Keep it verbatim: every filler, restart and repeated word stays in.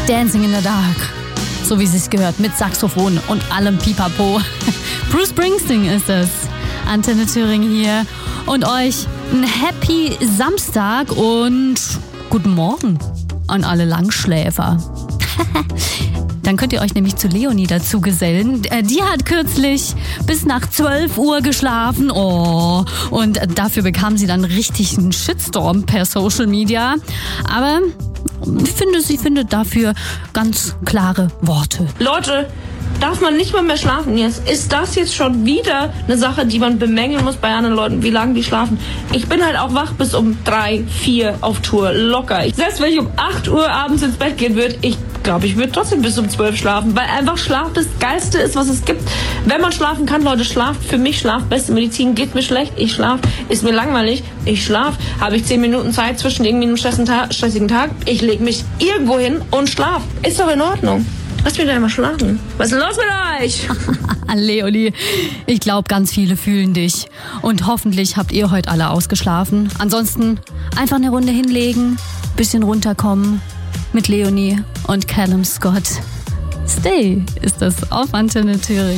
Dancing in the Dark. So wie es sich gehört, mit Saxophon und allem Pipapo. Bruce Springsteen ist es. Antenne Thüringen hier. Und euch ein Happy Samstag und guten Morgen an alle Langschläfer. Dann könnt ihr euch nämlich zu Leonie dazu gesellen. Die hat kürzlich bis nach zwölf Uhr geschlafen. Oh, und dafür bekam sie dann richtig einen Shitstorm per Social Media. Aber ich finde, sie findet dafür ganz klare Worte. Leute, darf man nicht mal mehr schlafen jetzt? Ist das jetzt schon wieder eine Sache, die man bemängeln muss bei anderen Leuten, wie lange die schlafen? Ich bin halt auch wach bis um drei, vier auf Tour, locker. Ich, selbst wenn ich um acht Uhr abends ins Bett gehen würde, ich glaube, ich würde trotzdem bis um zwölf schlafen, weil einfach Schlaf das Geilste ist, was es gibt. Wenn man schlafen kann, Leute, schlaft. Für mich Schlaf, beste Medizin. Geht mir schlecht, ich schlaf. Ist mir langweilig, ich schlaf. Habe ich zehn Minuten Zeit zwischen irgendwie einem stressigen Tag, ich lege mich irgendwo hin und schlaf. Ist doch in Ordnung. Lass mich doch einmal schlafen. Was ist denn los mit euch? Leonie, ich glaube, ganz viele fühlen dich. Und hoffentlich habt ihr heute alle ausgeschlafen. Ansonsten einfach eine Runde hinlegen, bisschen runterkommen mit Leonie und Callum Scott. Stay ist das auf Antenne Thüringen.